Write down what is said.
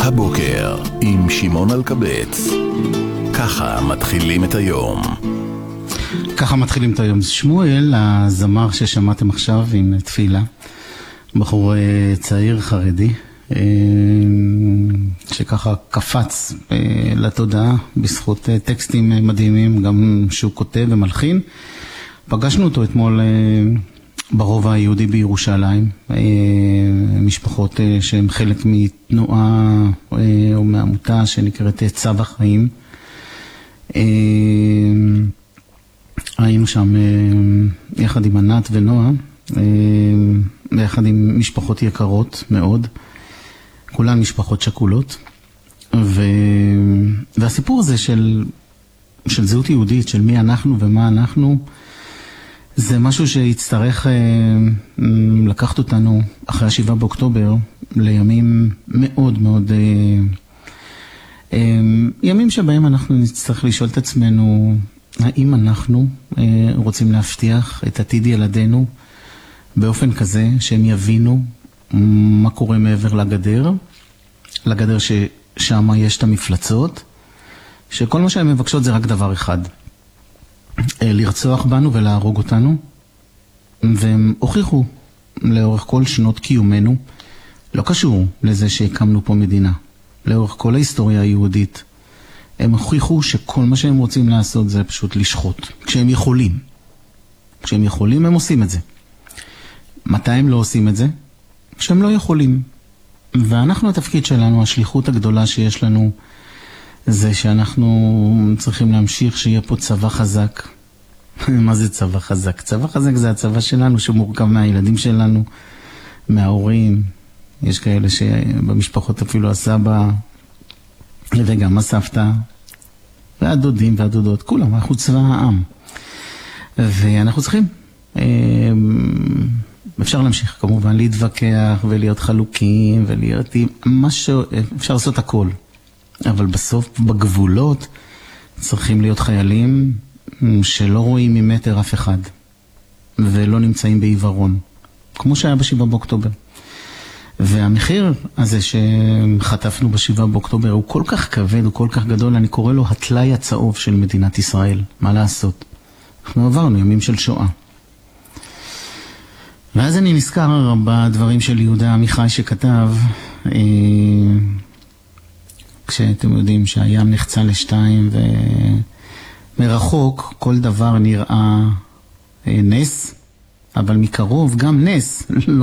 הבוקר עם שמעון אלקבץ. ככה מתחילים את היום. ככה מתחילים את היום. שמואל, הזמר ששמעתם עכשיו עם תפילה, בחור צעיר חרדי, שככה קפץ לתודעה בזכות טקסטים מדהימים, גם שהוא כותב ומלחין. פגשנו אותו אתמול ברובע היהודי בירושלים, משפחות שהן חלק מתנועה או מעמותה שנקראת צו החיים. היינו שם יחד עם ענת ונועה, ביחד עם משפחות יקרות מאוד, כולן משפחות שכולות, והסיפור הזה של זהות יהודית, של מי אנחנו ומה אנחנו, זה משהו שיצטרך לקחת אותנו אחרי 7 באוקטובר לימים מאוד מאוד, ימים שבהם אנחנו נצטרך לשאול את עצמנו, האם אנחנו רוצים להבטיח את עתיד ילדינו באופן כזה שהם יבינו מה קורה מעבר לגדר ששם יש את המפלצות, שכל מה שהן מבקשות זה רק דבר אחד, לרצוח בנו ולהרוג אותנו, והם הוכיחו לאורך כל שנות קיומנו, לא קשור לזה שהקמנו פה מדינה, לאורך כל ההיסטוריה היהודית, הם הוכיחו שכל מה שהם רוצים לעשות זה פשוט לשחוט, כשהם יכולים. כשהם יכולים הם עושים את זה. מתי הם לא עושים את זה? כשהם לא יכולים. ואנחנו, התפקיד שלנו, השליחות הגדולה שיש לנו, זה שאנחנו צריכים להמשיך שיהיה פה צבא חזק. מה זה צבא חזק? צבא חזק זה הצבא שלנו שמורכב מהילדים שלנו, מההורים. יש כאלה שבמשפחות אפילו הסבא וגם הסבתא והדודים והדודות, כולם, אנחנו צבא העם. ואנחנו צריכים, אפשר להמשיך כמובן להתווכח ולהיות חלוקים ולהיות משהו, אפשר לעשות הכל. אבל בסוף בגבולות צריכים להיות חיילים שלא רואים ממטר אף אחד ולא נמצאים בעיוורון, כמו שהיה ב7 באוקטובר. והמחיר הזה שחטפנו ב7 באוקטובר הוא כל כך כבד, הוא כל כך גדול, אני קורא לו הטלאי הצהוב של מדינת ישראל. מה לעשות? אנחנו עברנו ימים של שואה. ואז אני נזכר בדברים של יהודה עמיחי שכתב, כשאתם יודעים שהים נחצה לשתיים ומרחוק כל דבר נראה נס, אבל מקרוב גם נס לא